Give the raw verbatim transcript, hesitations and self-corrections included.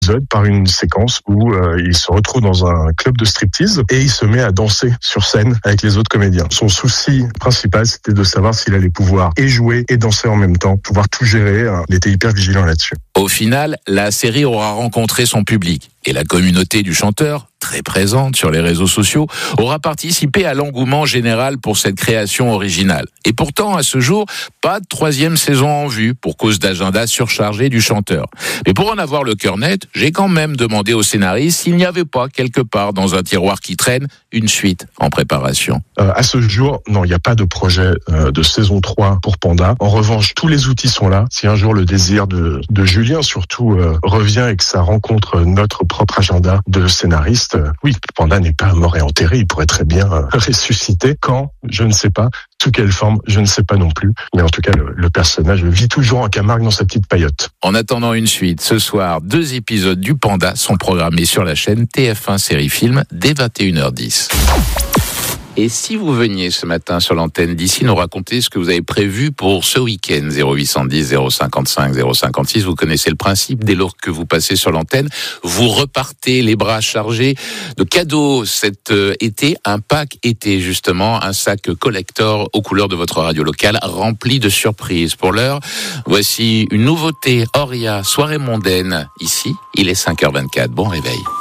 épisode par une séquence où euh, il se retrouve dans un club de striptease et il se met à danser sur scène avec les autres comédiens. Son souci principal, c'était de savoir s'il allait pouvoir et jouer et danser en même temps, pouvoir tout gérer. Hein. Il était hyper vigilant là-dessus. Au final, la série aura rencontré son public et la communauté du chanteur, très présente sur les réseaux sociaux, aura participé à l'engouement général pour cette création originale. Et pourtant, à ce jour, pas de troisième saison en vue pour cause d'agenda surchargé du chanteur. Mais pour en avoir le cœur net, j'ai quand même demandé au scénariste s'il n'y avait pas quelque part dans un tiroir qui traîne une suite en préparation. Euh, à ce jour, non, il n'y a pas de projet euh, de saison trois pour Panda. En revanche, tous les outils sont là. Si un jour le désir de, de Julien surtout euh, revient et que ça rencontre notre propre agenda de scénariste, euh, oui, Panda n'est pas mort et enterré. Il pourrait très bien euh, ressusciter. Quand? Je ne sais pas. Sous quelle forme? Je ne sais pas non plus. Mais en tout cas, le, le personnage vit toujours en Camargue dans sa petite paillote. En attendant une suite, ce soir, deux épisodes du Panda sont programmés sur la chaîne T F un Série Film dès vingt et une heures dix. Et si vous veniez ce matin sur l'antenne d'ici nous raconter ce que vous avez prévu pour ce week-end, zéro huit cent dix, zéro cinquante-cinq, zéro cinquante-six, vous connaissez le principe, dès lors que vous passez sur l'antenne, vous repartez les bras chargés de cadeaux cet euh, été, un pack été justement, un sac collector aux couleurs de votre radio locale, rempli de surprises. Pour l'heure, voici une nouveauté, Auria, soirée mondaine. Ici, il est cinq heures vingt-quatre, bon réveil.